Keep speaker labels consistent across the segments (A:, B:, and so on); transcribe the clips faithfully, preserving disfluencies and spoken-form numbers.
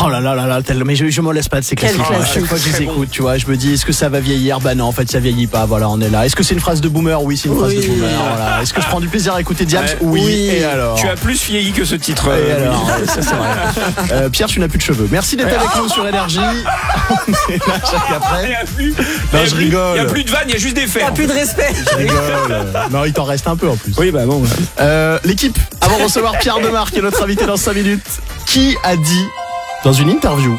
A: Oh là là là là, tel... mais je, je m'en laisse pas de ces classiques. À chaque fois que je les écoute, tu vois, je me dis, est-ce que ça va vieillir? Bah non, en fait, ça vieillit pas. Voilà, on est là. Est-ce que c'est une phrase de boomer? Oui, c'est une phrase
B: oui.
A: de boomer. Voilà. Est-ce que je prends du plaisir à écouter Diams?
C: Ouais.
A: Oui.
B: Oui.
A: Et alors?
C: Tu as plus vieilli que ce titre.
A: Et
C: euh,
A: alors, ouais, ça c'est vrai. Euh, Pierre, tu n'as plus de cheveux. Merci d'être avec nous sur Énergie. On est là chaque après.
C: Il y a plus,
A: Non, je
C: il y a plus-
A: rigole.
C: Il n'y a plus de vanne, il y a juste des
B: Il n'y
C: faits.
B: a plus de respect.
A: Je rigole. Non, il t'en reste un peu en plus.
C: Oui, bah bon.
A: Euh, l'équipe, avant de recevoir Pierre Demar, qui est notre invité dans cinq minutes, qui a dit dans une interview: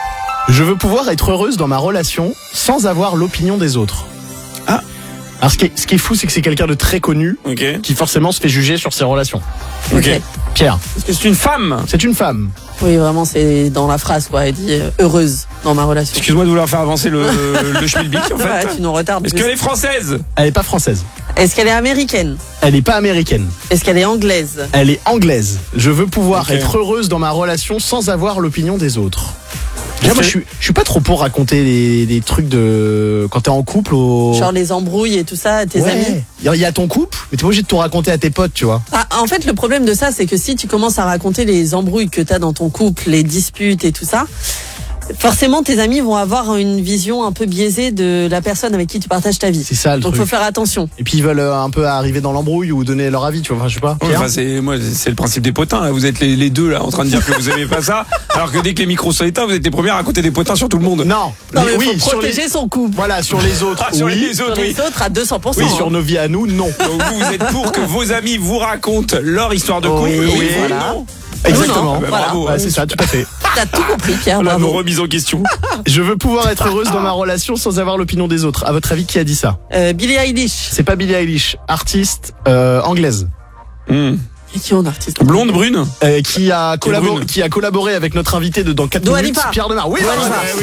A: je veux pouvoir être heureuse dans ma relation sans avoir l'opinion des autres.
C: Ah.
A: Alors ce qui est, ce qui est fou, c'est que c'est quelqu'un de très connu
C: Ok.
A: qui forcément se fait juger sur ses relations.
C: Ok.
A: Pierre,
C: Est-ce que c'est une femme?
A: c'est une femme.
B: Oui, vraiment, c'est dans la phrase, quoi. Elle dit euh, heureuse dans ma relation.
C: Excuse-moi de vouloir faire avancer le, le schmilblick en fait.
B: Ouais, tu nous retardes.
C: Est-ce qu'elle est française?
A: Elle est pas française.
B: Est-ce qu'elle est américaine?
A: Elle est pas américaine.
B: Est-ce qu'elle est anglaise?
A: Elle est anglaise. Je veux pouvoir
C: Ok.
A: être heureuse dans ma relation sans avoir l'opinion des autres. Déjà,
C: Ok.
A: moi, je suis, je suis pas trop pour raconter les, les trucs de quand t'es en couple au.
B: Genre les embrouilles et tout ça à tes
A: Ouais.
B: amis?
A: Il y a ton couple, mais t'es pas obligé de tout raconter à tes potes, tu vois.
B: Ah, en fait, le problème de ça, c'est que si tu commences à raconter les embrouilles que t'as dans ton couple, les disputes et tout ça, forcément, tes amis vont avoir une vision un peu biaisée de la personne avec qui tu partages ta vie.
A: C'est ça le
B: Donc,
A: truc.
B: faut faire attention.
A: Et puis ils veulent euh, un peu arriver dans l'embrouille ou donner leur avis, tu vois. Enfin, je sais pas.
C: Ouais,
A: Pierre
C: enfin, c'est moi, c'est le principe des potins. Là. Vous êtes les, les deux là en train de dire que vous aimez pas ça, alors que dès que les micros sont éteints, vous êtes les premiers à raconter des potins sur tout le monde.
A: Non.
B: Non,
A: mais
B: mais
A: oui,
B: faut
A: sur les.
B: protéger son couple.
A: Voilà, sur les autres.
C: Ah, sur
A: oui.
C: les autres,
B: Sur
C: oui.
B: les autres à deux cents pour cent.
A: Oui,
B: hein.
A: sur nos vies à nous, non.
C: Donc vous, vous êtes pour que vos amis vous racontent leur histoire de couple.
A: Oui,
C: et
A: oui,
C: vous,
B: voilà.
C: non.
A: Exactement.
C: Ah, bah,
B: Voilà.
C: bravo.
A: Ouais, c'est ça, tout à fait.
B: T'as tout compris, Pierre.
C: Là,
B: Bravo.
C: nos remises en question.
A: Je veux pouvoir être heureuse dans ma relation sans avoir l'opinion des autres. À votre avis, qui a dit ça?
B: Euh, Billie Eilish.
A: C'est pas Billie Eilish, artiste euh, anglaise,
C: Hmm.
B: Et qui est en artiste?
C: Blonde, brune.
A: euh, qui a collaboré,
C: brune.
A: qui a collaboré avec notre invité de dans quatre
B: Dua
A: minutes,
B: Lipa.
A: Pierre Demar. Oui,
B: Dua
A: ouais,
B: Lipa.
A: ouais,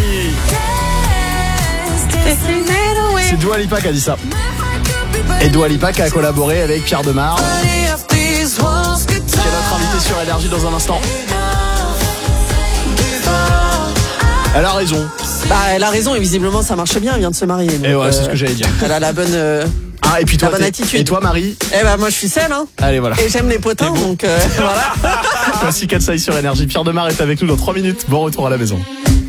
A: oui. C'est Dua Lipa qui a dit ça. Et Dua Lipa qui a collaboré avec Pierre Demar, qui est notre invité sur Énergie dans un instant. Elle a raison.
B: Bah, elle a raison et visiblement ça marche bien. Elle vient de se marier. donc,
A: Et ouais, c'est
B: euh,
A: ce que j'allais dire.
B: Elle a la bonne. euh,
A: Ah, et puis toi,
B: bonne
A: t'es-
B: attitude.
A: et toi, Marie?
B: Eh ben moi je suis seule, hein.
A: Allez, voilà.
B: Et j'aime les potins, donc euh, voilà.
A: Voici Katsai sur Énergie. Pierre Demar est avec nous dans trois minutes. Bon retour à la maison.